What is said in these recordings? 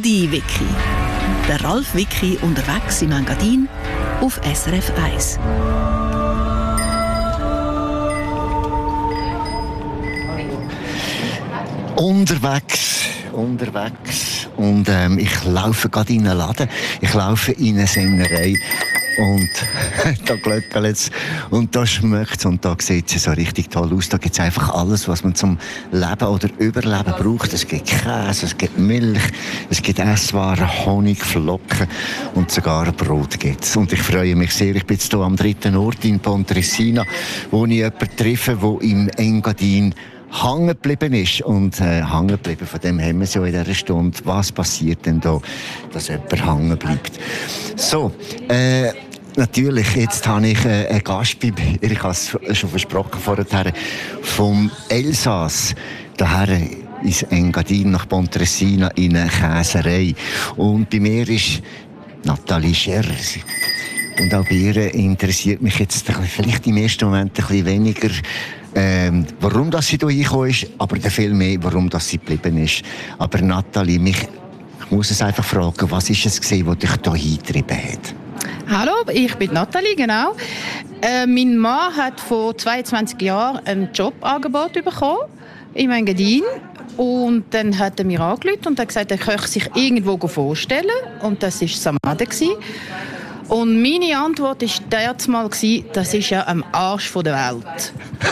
Foodie-Wiki. Der Ralf Wiki unterwegs im Engadin auf SRF 1. Unterwegs und ich laufe gerade in einen Laden, ich laufe in eine Sennerei und da glöckelt es und da schmeckt es und da sieht es so richtig toll aus. Da gibt es einfach alles, was man zum Leben oder Überleben braucht. Es gibt Käse, es gibt Milch, es gibt Esswaren, Honig, Flocken und sogar Brot gibt es. Und ich freue mich sehr, ich bin jetzt hier am 3. Ort in Pontresina, wo ich jemanden treffe, der im Engadin hängen geblieben ist. Und hängen geblieben, von dem haben wir so in dieser Stunde. Was passiert denn da, dass jemand hängen bleibt? So, natürlich, jetzt habe ich einen Gast bei mir, ich habe es schon versprochen vorher, vom Elsass, daher ins Engadin nach Pontresina in eine Käserei. Und bei mir ist Nathalie Scherrer. Und auch bei ihr interessiert mich jetzt vielleicht im ersten Moment ein bisschen weniger, warum dass sie hier reingekommen ist, aber viel mehr, warum dass sie geblieben ist. Aber Nathalie, ich muss es einfach fragen, was ist es gewesen, was dich hier hingetrieben hat? Hallo, ich bin Nathalie, genau. Mein Mann hat vor 22 Jahren ein Jobangebot bekommen im Engadin. Und dann hat er mir angerufen und hat gesagt, er könnte sich irgendwo vorstellen. Und das war Samadde. Und meine Antwort war damals, das ist ja am Arsch der Welt.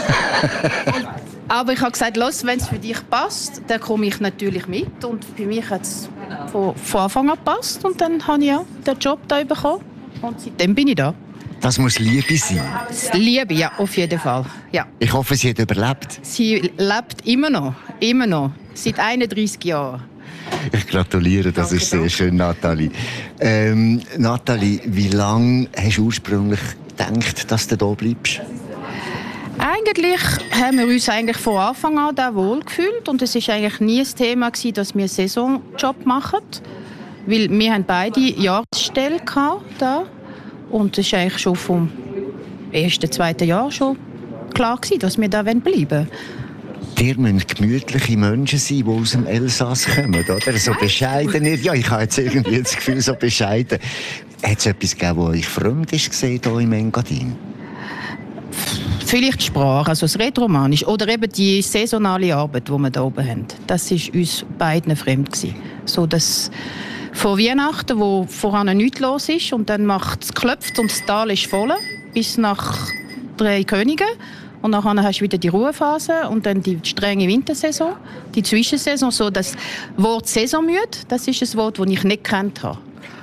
Aber ich habe gesagt, wenn es für dich passt, dann komme ich natürlich mit. Und für mich hat es von Anfang an gepasst. Und dann habe ich ja den Job hier bekommen. Und seitdem bin ich da. Das muss Liebe sein. Liebe, ja, auf jeden Fall. Ja. Ich hoffe, sie hat überlebt. Sie lebt immer noch. Seit 31 Jahren. Ich gratuliere, das ist sehr schön, Nathalie. Nathalie, wie lange hast du ursprünglich gedacht, dass du hier bleibst? Eigentlich haben wir uns von Anfang an da wohl gefühlt und es war eigentlich nie ein Thema, dass wir einen Saisonjob machen. Weil wir haben beide Jahresstelle da und es war eigentlich schon vom 1., 2. Jahr schon klar gewesen, dass wir da bleiben wollen. Ihr müsst gemütliche Menschen sein, die aus dem Elsass kommen, oder? So bescheiden. Ja, ich habe jetzt irgendwie das Gefühl, so bescheiden. Hat es etwas gegeben, das euch fremd ist hier im Engadin? Vielleicht die Sprache, also das Rätoromanisch oder eben die saisonale Arbeit, die wir hier oben haben. Das war uns beiden fremd gewesen. So, dass vor Weihnachten, wo voran nichts los ist und dann klopft und das Tal ist voll, bis nach 3 Königen. Und dann hast du wieder die Ruhephase und dann die strenge Wintersaison, die Zwischensaison. So das Wort Saisonmüde, das ist ein Wort, das ich nicht gekannt habe.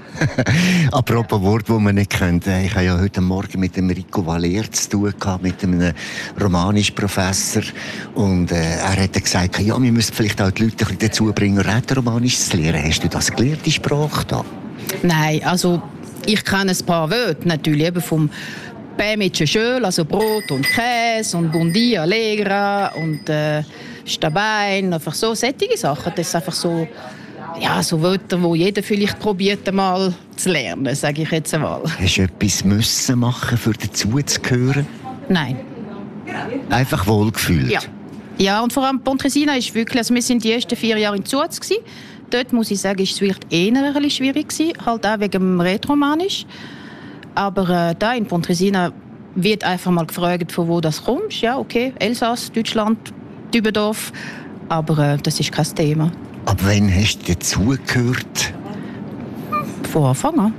Apropos Wort, das man nicht kennt. Ich habe ja heute Morgen mit dem Rico Valer zu tun gehabt, mit einem Romanisch-Professor. Und er hat gesagt, ja, wir müssen vielleicht auch die Leute ein bisschen dazu bringen, Rätoromanisch zu lernen. Hast du das gelernt, die Sprache da? Nein, also ich kenne ein paar Wörter natürlich eben vom Bämitsche Schöl, also Brot und Käse und Bundi Allegra und Stabein, einfach so sättige Sachen. Das ist einfach so, ja, so Wörter, die jeder vielleicht probiert einmal zu lernen, sage ich jetzt einmal. Hast du etwas müssen machen, um dazuzugehören? Nein. Einfach wohlgefühlt? Ja. Ja, und vor allem Pontresina ist wirklich, also wir sind die ersten 4 Jahre in Zuz gewesen. Dort muss ich sagen, ist es vielleicht eher ein bisschen schwierig gewesen, halt auch wegen dem Rätoromanisch. Aber da in Pontresina wird einfach mal gefragt, von wo das kommst. Ja, okay, Elsass, Deutschland, Dübendorf. Aber das ist kein Thema. Ab wann hast du dazugehört? Von Anfang an.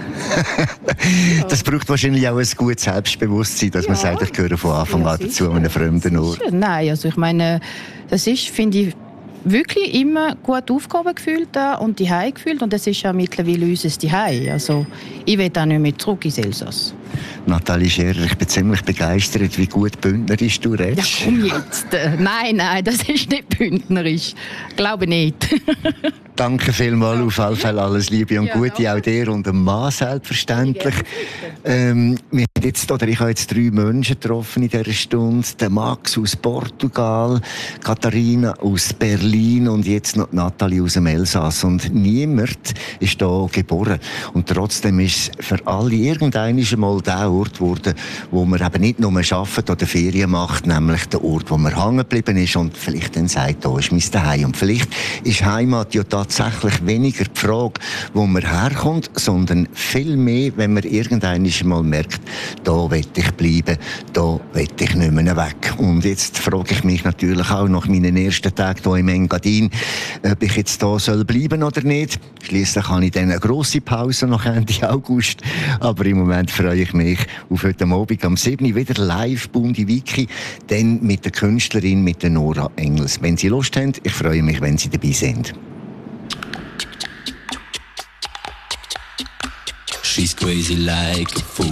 Das braucht wahrscheinlich auch ein gutes Selbstbewusstsein, dass man sagt, ich gehöre von Anfang an dazu an einem fremden Ort. Nein, also ich meine, das ist, finde ich, wirklich immer gut aufgehoben gefühlt da und die Hause gefühlt und das ist ja mittlerweile unser Zuhause. Also ich will auch nicht mehr zurück ins Elsass. Nathalie Scherrer, ich bin ziemlich begeistert, wie gut bündnerisch du redest. Ja, komm jetzt. Nein, das ist nicht bündnerisch. Glaube nicht. Danke vielmals, auf jeden Fall alles Liebe und Gute, auch dir und dem Mann selbstverständlich. Ich habe jetzt 3 Menschen getroffen in dieser Stunde. Der Max aus Portugal, Katharina aus Berlin und jetzt noch Nathalie aus dem Elsass. Und niemand ist hier geboren. Und trotzdem ist es für alle irgendwann mal der Ort geworden, wo man eben nicht nur arbeitet oder Ferien macht, nämlich der Ort, wo man hängen geblieben ist und vielleicht dann sagt, da ist mein Zuhause. Und vielleicht ist Heimat ja tatsächlich weniger die Frage, wo man herkommt, sondern viel mehr, wenn man irgendwann mal merkt, da will ich bleiben, da will ich nicht mehr weg. Und jetzt frage ich mich natürlich auch nach meinen ersten Tagen hier im Engadin, ob ich jetzt da soll bleiben oder nicht. Schliesslich habe ich dann eine grosse Pause noch Ende August, aber im Moment freue ich mich auf heute Abend am 7. wieder live Bundi Wiki, dann mit der Künstlerin, mit der Nora Engels. Wenn Sie Lust haben, ich freue mich, wenn Sie dabei sind. She's crazy like a fool.